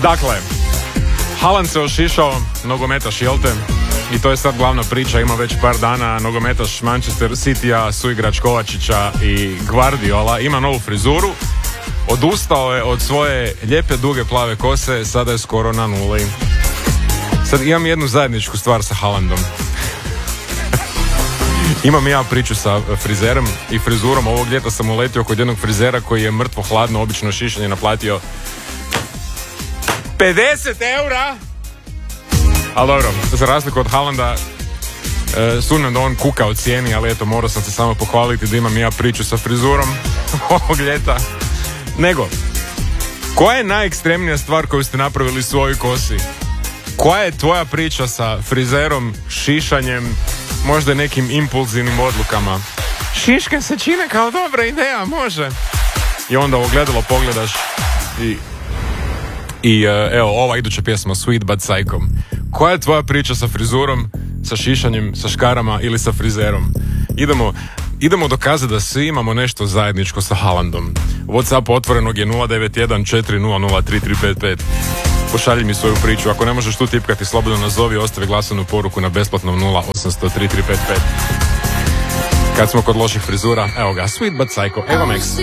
Dakle, Haaland se ošišao, nogometaš, jel te? I to je sad glavna priča, ima već par dana. Nogometaš Manchester City-a, suigrač Kovačića i Guardiola ima novu frizuru. Odustao je od svoje lijepe duge plave kose, sada je skoro na nuli. Sad imam jednu zajedničku stvar sa Haalandom. Imam ja priču sa frizerem i frizurom. Ovog ljeta sam uletio kod jednog frizera koji je mrtvo hladno obično šišanje naplatio 50 eura. Ali dobro, za razliku od Haalanda, sumnjam da on kuka o cijeni, ali eto, morao sam se samo pohvaliti da imam ja priču sa frizurom ovog ljeta. Nego, koja je najekstremnija stvar koju ste napravili svojoj kosi? Koja je tvoja priča sa frizerom, šišanjem, možda nekim impulzivnim odlukama? Šiške se čine kao dobra ideja, može. I onda ogledalo pogledaš i evo, ova iduća pjesma Sweet But Psycho. Koja je tvoja priča sa frizurom, sa šišanjem, sa škarama ili sa frizerom? Idemo dokazati da svi imamo nešto zajedničko sa Haalandom. WhatsApp otvorenog je 091-400-3355. Pošalji mi svoju priču. Ako ne možeš tu tipkati, slobodno nazovi, ostavi glasovnu poruku na besplatnom 0800-3355. Kad smo kod loših frizura, evo ga, Sweet But Psycho, Eva Max.